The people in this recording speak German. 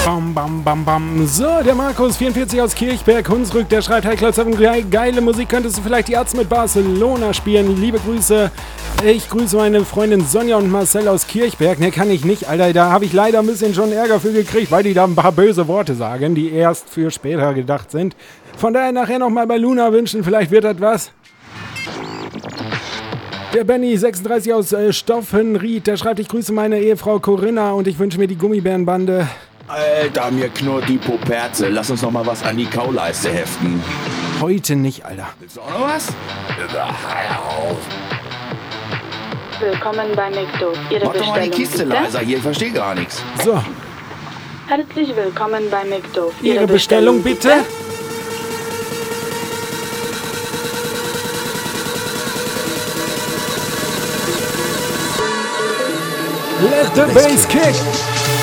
Bam, bam, bam, bam. So, der Markus, 44 aus Kirchberg, Hunsrück, der schreibt, hey Klotz, geile Musik, könntest du vielleicht die Ärzte mit Barcelona spielen? Liebe Grüße. Ich grüße meine Freundin Sonja und Marcel aus Kirchberg. Ne, kann ich nicht, Alter. Da habe ich leider ein bisschen schon Ärger für gekriegt, weil die da ein paar böse Worte sagen, die erst für später gedacht sind. Von daher nachher nochmal bei Luna wünschen, vielleicht wird das was. Der Benny, 36 aus Stoffenried, der schreibt, ich grüße meine Ehefrau Corinna und ich wünsche mir die Gummibärenbande. Alter, mir knurrt die Poperze. Lass uns noch mal was an die Kauleiste heften. Heute nicht, Alter. Willst du auch noch was? Willkommen bei McDo. Ihre Mach doch mal die Bestellung Kiste bitte. leiser hier, ich verstehe gar nichts. So, Herzlich willkommen bei McDo. Ihre Bestellung bitte. Let the bass kick.